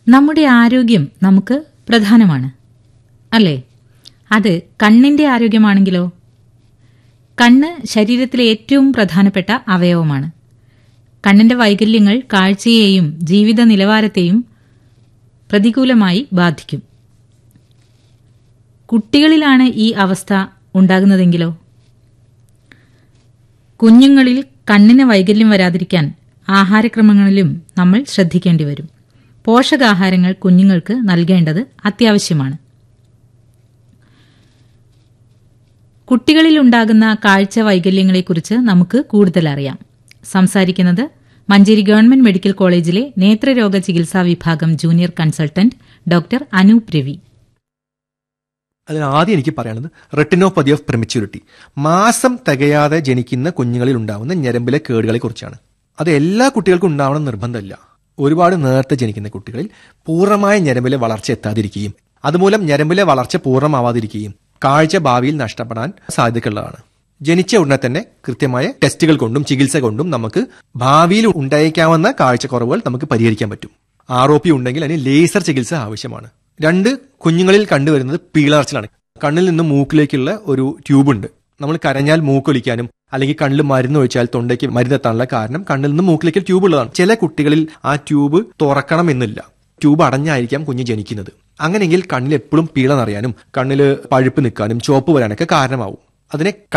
നമ്മുടെ ആരോഗ്യം നമുക്ക് പ്രധാനമാണ്, അല്ലേ? അത് കണ്ണിന്റെ ആരോഗ്യമാണെങ്കിലോ? കണ്ണ് ശരീരത്തിലെ ഏറ്റവും പ്രധാനപ്പെട്ട അവയവമാണ്. കണ്ണിന്റെ വൈകല്യങ്ങൾ കാഴ്ചയെയും ജീവിത നിലവാരത്തെയും പ്രതികൂലമായി ബാധിക്കും. കുട്ടികളിലാണ് ഈ അവസ്ഥ ഉണ്ടാകുന്നതെങ്കിലോ? കുഞ്ഞുങ്ങളിൽ കണ്ണിന് വൈകല്യം വരാതിരിക്കാൻ ആഹാരക്രമങ്ങളിലും നമ്മൾ ശ്രദ്ധിക്കേണ്ടി വരും. പോഷകാഹാരങ്ങൾ കുഞ്ഞുങ്ങൾക്ക് നൽകേണ്ടത് അത്യാവശ്യമാണ്. കുട്ടികളിലുണ്ടാകുന്ന കാഴ്ച വൈകല്യങ്ങളെക്കുറിച്ച് നമുക്ക് കൂടുതൽ അറിയാം. സംസാരിക്കുന്നത് മഞ്ചേരി ഗവൺമെന്റ് മെഡിക്കൽ കോളേജിലെ നേത്രരോഗ ചികിത്സാ വിഭാഗം junior consultant doctor Anoop Ravi. അതിനാദ്യം എനിക്ക് പറയാനുള്ളത് റെട്ടിനോപ്പതി ഓഫ് പ്രിമച്യൂരിറ്റി, മാസം തികയാതെ ജനിക്കുന്ന കുഞ്ഞുങ്ങളിൽ ഉണ്ടാവുന്ന ഞരമ്പിലെ കേടുകളെ കുറിച്ചാണ്. അത് എല്ലാ കുട്ടികൾക്കും ഉണ്ടാവണം നിർബന്ധമില്ല. ഒരുപാട് നേരത്തെ ജനിക്കുന്ന കുട്ടികളിൽ പൂർണ്ണമായ ഞരമ്പിലെ വളർച്ച എത്താതിരിക്കുകയും അതുമൂലം ഞരമ്പിലെ വളർച്ച പൂർണ്ണമാവാതിരിക്കുകയും കാഴ്ച ഭാവിയിൽ നഷ്ടപ്പെടാൻ സാധ്യതയുള്ളതാണ്. ജനിച്ച ഉടനെ തന്നെ കൃത്യമായ ടെസ്റ്റുകൾ കൊണ്ടും ചികിത്സ കൊണ്ടും നമുക്ക് ഭാവിയിൽ ഉണ്ടായേക്കാവുന്ന കാഴ്ചക്കുറവുകൾ നമുക്ക് പരിഹരിക്കാൻ പറ്റും. ROP ഉണ്ടെങ്കിൽ അതിന് ലേസർ ചികിത്സ ആവശ്യമാണ്. 2 കുഞ്ഞുങ്ങളിൽ കണ്ടുവരുന്നത് പീളർച്ചിലാണ്. കണ്ണിൽ നിന്ന് മൂക്കിലേക്കുള്ള ഒരു ട്യൂബ് ഉണ്ട്. നമ്മൾ കരഞ്ഞാൽ മൂക്കൊലിക്കാനും അല്ലെങ്കിൽ കണ്ണിൽ മരുന്ന് ഒഴിച്ചാൽ തൊണ്ടയ്ക്ക് മരുന്നെത്താനുള്ള കാരണം കണ്ണിൽ നിന്ന് മൂക്കിലേക്ക് ട്യൂബ് ഉള്ളതാണ്. ചില കുട്ടികളിൽ ആ ട്യൂബ് തുറക്കണം എന്നില്ല, ട്യൂബ് അടഞ്ഞായിരിക്കാം കുഞ്ഞ് ജനിക്കുന്നത്. അങ്ങനെയെങ്കിൽ കണ്ണിൽ എപ്പോഴും പീള നിറയാനും കണ്ണിൽ പഴുപ്പ് നിൽക്കാനും ചുവപ്പ് വരാനൊക്കെ കാരണമാവും. അതിനെ